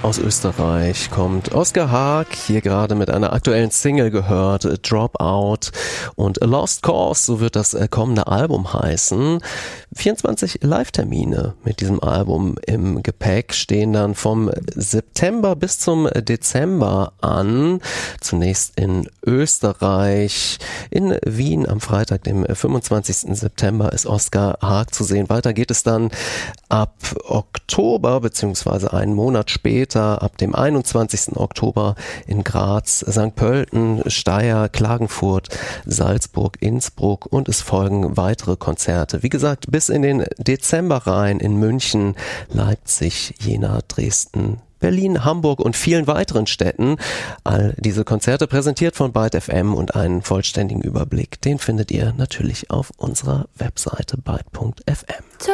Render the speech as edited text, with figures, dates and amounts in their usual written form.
Aus Österreich kommt Oskar Haag, hier gerade mit einer aktuellen Single gehört, Dropout und A Lost Cause, so wird das kommende Album heißen. 24 Live-Termine mit diesem Album im Gepäck stehen dann vom September bis zum Dezember an. Zunächst in Österreich, in Wien am Freitag, dem 25. September ist Oskar Haag zu sehen. Weiter geht es dann ab Oktober, beziehungsweise einen Monat später, ab dem 21. Oktober in Graz, St. Pölten, Steyr, Klagenfurt, Salzburg, Innsbruck und es folgen weitere Konzerte. Wie gesagt, bis in den Dezember rein in München, Leipzig, Jena, Dresden, Berlin, Hamburg und vielen weiteren Städten. All diese Konzerte präsentiert von Byte FM und einen vollständigen Überblick, den findet ihr natürlich auf unserer Webseite byte.fm.